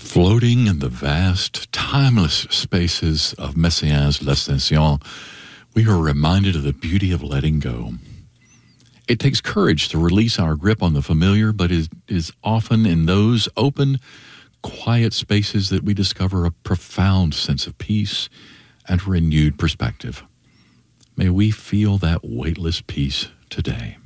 Floating in the vast, timeless spaces of Messiaen's L'Ascension, we are reminded of the beauty of letting go. It takes courage to release our grip on the familiar, but it is often in those open, quiet spaces that we discover a profound sense of peace and renewed perspective. May we feel that weightless peace today.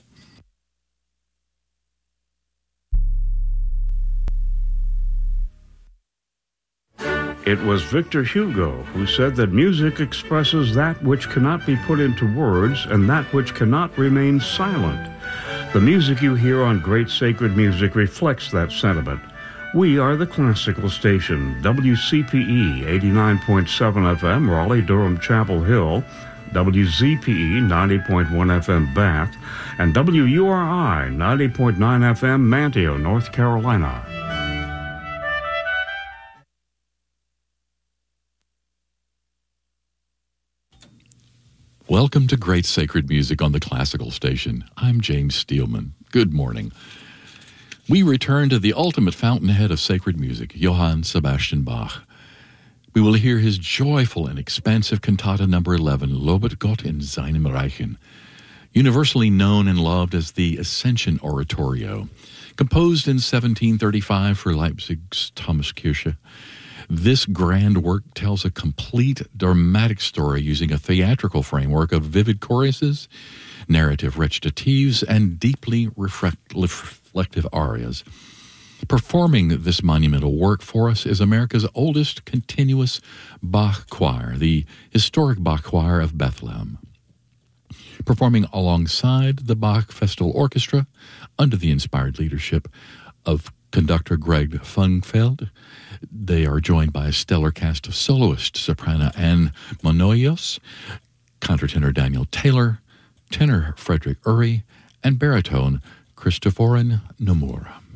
It was Victor Hugo who said that music expresses that which cannot be put into words and that which cannot remain silent. The music you hear on Great Sacred Music reflects that sentiment. We are the classical station, WCPE 89.7 FM, Raleigh-Durham Chapel Hill, WZPE 90.1 FM, Bath, and WURI 90.9 FM, Manteo, North Carolina. Welcome to Great Sacred Music on the Classical Station. I'm James Steelman. Good morning. We return to the ultimate fountainhead of sacred music, Johann Sebastian Bach. We will hear his joyful and expansive cantata number 11, Lobet Gott in seinem Reichen, universally known and loved as the Ascension Oratorio. Composed in 1735 for Leipzig's Thomaskirche, this grand work tells a complete dramatic story using a theatrical framework of vivid choruses, narrative recitatives, and deeply reflective arias. Performing this monumental work for us is America's oldest continuous Bach choir, the historic Bach Choir of Bethlehem. Performing alongside the Bach Festal Orchestra under the inspired leadership of conductor Greg Fungfeld. They are joined by a stellar cast of soloists, soprano Anne Monoyos, countertenor Daniel Taylor, tenor Frederick Urry, and baritone Christophorin Nomura.